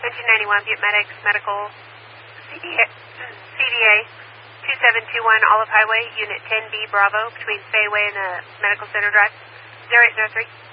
1991 Butte Medics Medical CDA 2721 Olive Highway, Unit 10B Bravo, between Fayway and the Medical Center Drive, 0803.